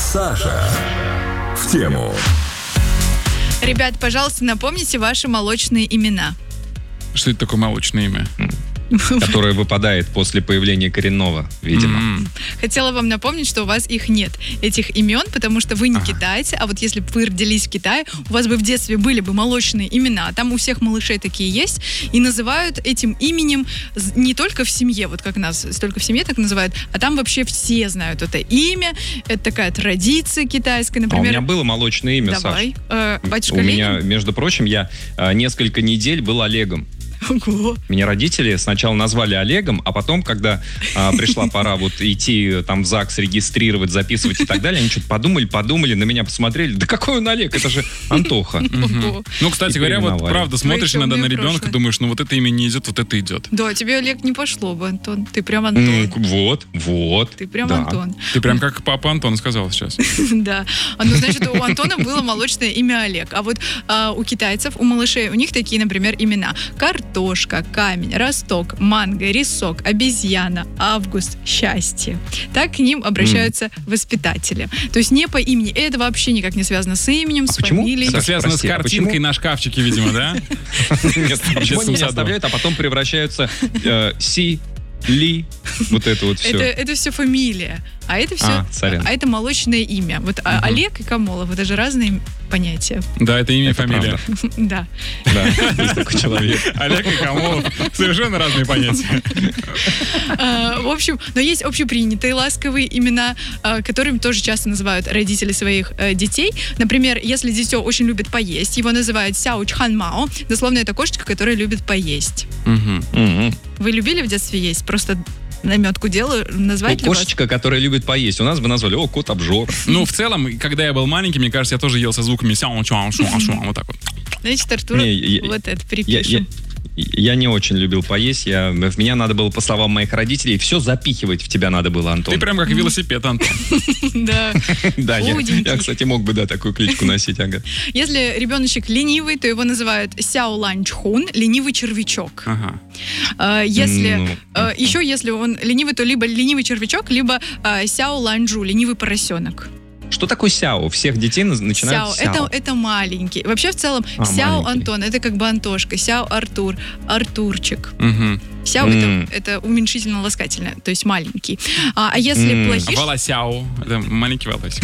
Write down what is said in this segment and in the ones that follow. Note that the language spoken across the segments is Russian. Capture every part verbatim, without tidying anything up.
Саша в тему. Ребят, пожалуйста, напомните ваши молочные имена. Что это такое молочное имя? Которое выпадает после появления коренного, видимо. М. Хотела вам напомнить, что у вас их нет, этих имен, потому что вы не Ага. китайцы, а вот если бы вы родились в Китае, у вас бы в детстве были бы молочные имена, там у всех малышей такие есть, и называют этим именем з- не только в семье, вот как нас только в семье так называют, а там вообще все знают это имя, это такая традиция китайская, А у например. меня было молочное имя, Давай, э, Саш. батюшка У меня, Ленин. между прочим, я а, несколько недель был Олегом. Ого. Меня родители сначала назвали Олегом, а потом, когда а, пришла пора вот идти там в ЗАГС регистрировать, записывать и так далее, они что-то подумали, подумали, на меня посмотрели. Да какой он Олег? Это же Антоха. Ого. Ну, кстати И говоря, вот переименовали. правда, смотришь Твои иногда на темные ребенка, прошлое. думаешь, ну вот это имя не идет, вот это идет. Да, тебе, Олег, не пошло бы, Антон, ты прям Антон. М, Вот, вот. Ты прям да. Антон. Ты прям как папа Антон сказал сейчас. Да. А, ну, значит, у Антона было молочное имя Олег. А вот а, у китайцев, у малышей, у них такие, например, имена. Картошка, камень, росток, манго, рисок, обезьяна, август, счастье. Так к ним обращаются воспитатели. То есть не по имени. И это вообще никак не связано с именем, А с почему? фамилией. Это Саша, связано прости, с а картинкой почему? на шкафчике, видимо, да? Нет, а почему они детском меня саду. оставляют, а потом превращаются э, Си, Ли, вот это вот все. Это, это все фамилия. А это все, А, сорян. а это молочное имя. Вот а, Мгм. Олег и Камолов, это же разные понятия. Да, это имя и Это фамилия. Да. Да, есть такой человек. Олег и Камолов. Совершенно разные понятия. А, В общем, но есть общепринятые ласковые имена, а, которыми тоже часто называют родители своих э, детей. Например, если дитё очень любит поесть, его называют Сяо Чхан Мао. Дословно, это кошечка, которая любит поесть. Мгм. Мгм. Вы любили в детстве есть? Просто наметку делаю, назвать ли вас? Кошечка, которая любит поесть. У нас бы назвали, о, кот обжор. Ну, в целом, когда я был маленький, мне кажется, я тоже ел со звуками сяо чуау шуау шуау вот так вот. Значит, Артур, Не, я- вот это Я, перепишем. я, я не очень любил поесть. Я, в меня надо было, по словам моих родителей, все запихивать в тебя надо было, Антон. Ты прям как велосипед, Антон. Да. Да, я, худенький. я, кстати, мог бы, да, такую кличку носить, ага. Если ребеночек ленивый, то его называют Сяо Лань Чхун, ленивый червячок. Ага. А, Если Ну, а, еще если он ленивый, то либо ленивый червячок, либо а, Сяо Ланджу, ленивый поросенок. Что такое сяо? Всех детей наз- начинают Сяо, с сяо. это, это маленький. Вообще в целом А, Сяо маленький. Антон, это как бы Антошка, Сяо Артур, Артурчик. Мгм. Сяо М. это, это уменьшительно-ласкательное, то есть маленький. А, а если М. плохиш, Волосяу. Это маленький волосик.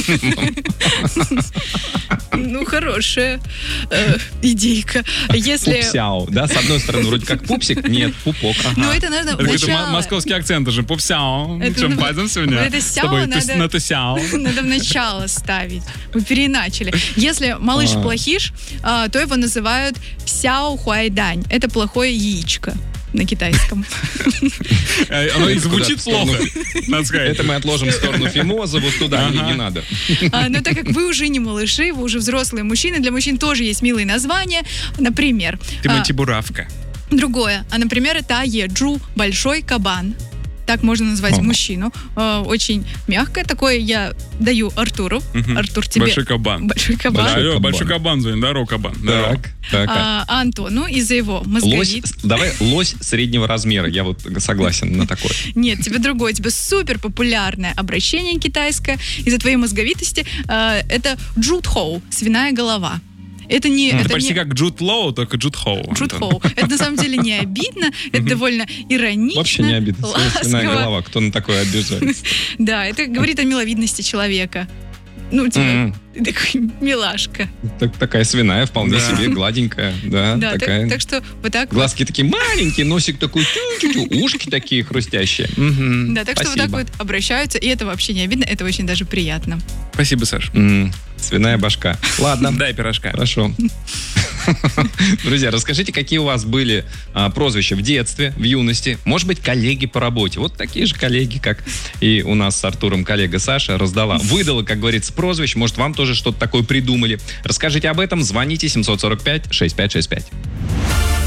ну хорошая э, идейка. Если, Пупсяо, да? С одной стороны, вроде как пупсик, нет, пупок. ну это наверное Это какой-то мо- начало. московский акцент уже. Пупсяу. Это Чем ну, пойдем сегодня? это С сяо тобой надо- тус- на тусяу. Надо в начало ставить. Мы переначали. Если малыш А. плохиш, а, то его называют Сяо Хуайдань. Это плохое яичко на китайском. Э, Оно и Это звучит куда-то в плохо, надо сказать. Это мы отложим в сторону фимоза, вот туда, не, Ага. не надо. А, Но так как вы уже не малыши, вы уже взрослые мужчины, для мужчин тоже есть милые названия. Например, Ты а, мантибуравка. другое. А, например, это Аеджу, большой кабан. Так можно назвать Ого. мужчину. А, Очень мягкое такое я даю Артуру. Мгм. Артур, тебе Большой кабан. большой кабан. Большой Алло, кабан. большой кабан звонит. Здорово, кабан. Здорово. Так, так. А, а Антону из-за его Лось, мозговит. давай лось среднего размера, я вот согласен на такое. Нет, тебе другое, тебе супер популярное обращение китайское из-за твоей мозговитости. э, это джутхоу, свиная голова. Это не... Это это почти не как Джуд Лоу, только Джуд Хоу. джутхоу. Это на самом деле не обидно, это довольно иронично. Вообще не обидно. Свиная ласково. голова, кто на такое обижается. Да, это говорит о миловидности человека. Ну, типа, М. ты такой милашка. Так- Такая свиная, вполне Да. себе, гладенькая, да, Да, так, такая. так что вот так вот. Глазки такие маленькие, носик такой тю-тю-тю, ушки такие хрустящие. Мгм. Да, так что вот так Спасибо. вот обращаются, и это вообще не обидно, это очень даже приятно. Спасибо, Саш. М, Свиная башка. Ладно. Дай пирожка. Хорошо. Друзья, расскажите, какие у вас были а, прозвища в детстве, в юности. Может быть, коллеги по работе. Вот такие же коллеги, как и у нас с Артуром коллега Саша раздала. Выдала, как говорится, прозвищ. Может, вам тоже что-то такое придумали. Расскажите об этом. Звоните семь сорок пять шестьдесят пять шестьдесят пять.